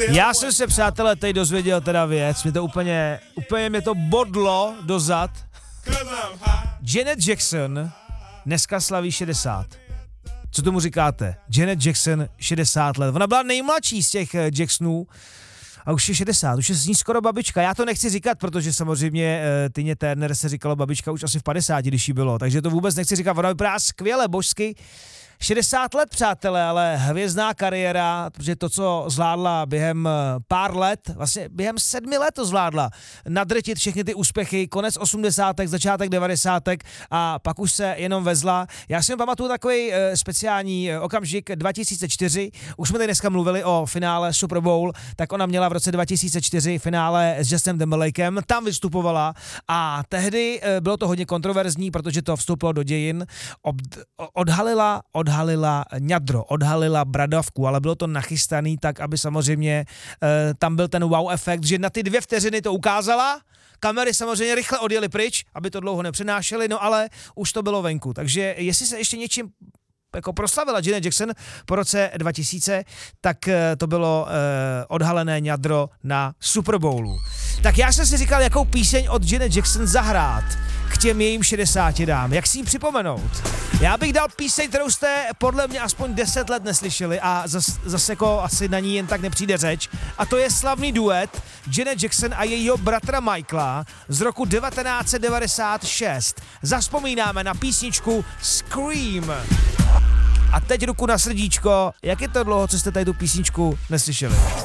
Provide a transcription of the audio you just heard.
Já jsem se, přátelé, teď dozvěděl teda věc, úplně mě to bodlo do zad. Janet Jackson dneska slaví 60. Co tomu říkáte? Janet Jackson 60 let. Ona byla nejmladší z těch Jacksonů a už je 60, už je z ní skoro babička. Já to nechci říkat, protože samozřejmě Tině Turner se říkalo babička už asi v 50, když jí bylo, takže to vůbec nechci říkat. Ona vypadá skvěle, božsky. 60 let, přátelé, ale hvězdná kariéra, protože to, co zvládla během pár let, vlastně během 7 let to zvládla, nadrtit všechny ty úspěchy, konec 80. začátek 90. a pak už se jenom vezla. Já si pamatuju takový speciální okamžik 2004, už jsme tady dneska mluvili o finále Super Bowl, tak ona měla v roce 2004 finále s Justem Timberlakem, tam vystupovala a tehdy bylo to hodně kontroverzní, protože to vstoupilo do dějin, odhalila ňadro, odhalila bradavku, ale bylo to nachystaný tak, aby samozřejmě tam byl ten wow efekt, že na ty 2 vteřiny to ukázala, kamery samozřejmě rychle odjeli pryč, aby to dlouho nepřenášely, no ale už to bylo venku. Takže jestli se ještě něčím jako proslavila Janet Jackson po roce 2000, tak to bylo odhalené ňadro na Super Bowlu. Tak já jsem si říkal, jakou píseň od Janet Jackson zahrát k těm jejím 60 dám, jak si ji připomenout. Já bych dal píseň, kterou jste podle mě aspoň 10 let neslyšeli a zase jako asi na ní jen tak nepřijde řeč. A to je slavný duet Janet Jackson a jejího bratra Michaela z roku 1996. Zavzpomínáme na písničku Scream. A teď ruku na srdíčko, jak je to dlouho, co jste tady tu písničku neslyšeli?